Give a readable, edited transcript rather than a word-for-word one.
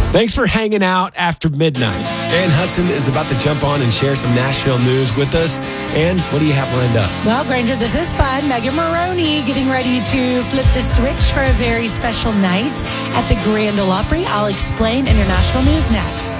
Thanks for hanging out after midnight. Ann Hudson is about to jump on and share some Nashville news with us. Ann, what do you have lined up? Well, Granger, this is fun. Megan Maroney getting ready to flip the switch for a very special night at the Grand Ole Opry. I'll explain in your Nashville news next.